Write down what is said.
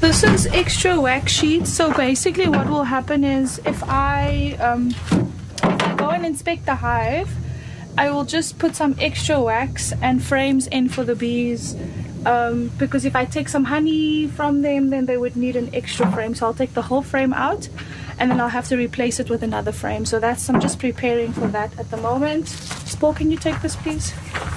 This is extra wax sheets. So basically what will happen is if I go and inspect the hive, I will just put some extra wax and frames in for the bees, because if I take some honey from them, then they would need an extra frame. So I'll take the whole frame out and then I'll have to replace it with another frame. So I'm just preparing for that at the moment. Spore, can you take this please?